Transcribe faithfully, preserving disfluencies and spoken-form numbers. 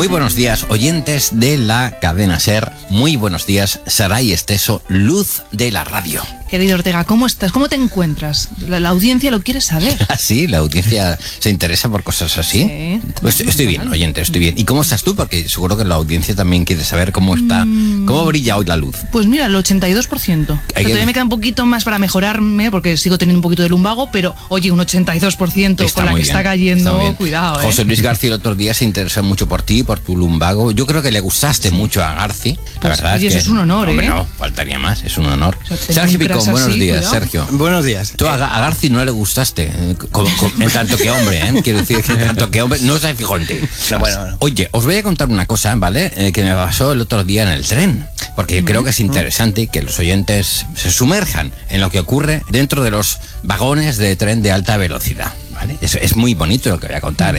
Muy buenos días, oyentes de la cadena SER. Muy buenos días, Saray Esteso, luz de la radio. Querido Ortega, ¿cómo estás? ¿Cómo te encuentras? La, la audiencia lo quiere saber. ¿Ah, sí? ¿La audiencia se interesa por cosas así? Sí. Pues estoy bien, oyente, estoy bien. ¿Y cómo estás tú? Porque seguro que la audiencia también quiere saber cómo está, Mm. cómo brilla hoy la luz. Pues mira, el ochenta y dos por ciento. O sea, Hay que- todavía me queda un poquito más para mejorarme, porque sigo teniendo un poquito de lumbago, pero oye, un ochenta y dos por ciento Está con la muy que bien, está cayendo, está muy bien. cuidado, ¿eh? José Luis García el otro día se interesó mucho por ti, por tu lumbago. Yo creo que le gustaste mucho a Garci. La Pues, verdad oye, es que... eso es un honor, Hombre, ¿eh? no, faltaría más, es un honor. O sea, tener Sergio un crush Picón, buenos así, días, cuidado. Sergio. Buenos días. Tú a, Ga- a Garci no le gustaste, eh, como- como- en tanto que hombre, ¿eh? Quiero decir que en tanto que hombre no se fijó en ti. No, bueno, bueno. Oye, os voy a contar una cosa, ¿vale? Eh, que me pasó el otro día en el tren, porque yo creo que es interesante que los oyentes se sumerjan en lo que ocurre dentro de los vagones de tren de alta velocidad, ¿vale? Es, es muy bonito lo que voy a contar, ¿eh?